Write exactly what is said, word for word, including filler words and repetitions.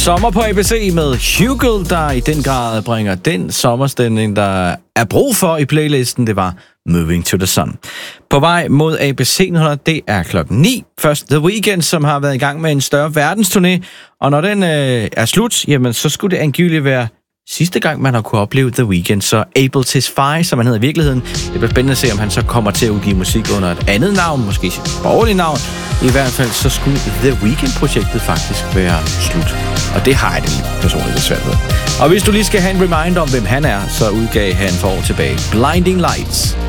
Sommer på A B C med Hugel, der i den grad bringer den sommerstemning, der er brug for i playlisten. Det var Moving to the Sun. På vej mod A B C hundrede, det er klokken ni. Først The Weeknd, som har været i gang med en større verdensturné. Og når den øh, er slut, jamen, så skulle det angiveligt være sidste gang, man har kunne opleve The Weeknd. Så Abel Tesfaye, som han hedder i virkeligheden. Det bliver spændende at se, om han så kommer til at udgive musik under et andet navn, måske sit borgerlige navn. I hvert fald så skulle The Weeknd-projektet faktisk være slut. Og det har jeg det personligt lidt svært ved. Og hvis du lige skal have en reminder om, hvem han er, så udgav han for år tilbage Blinding Lights.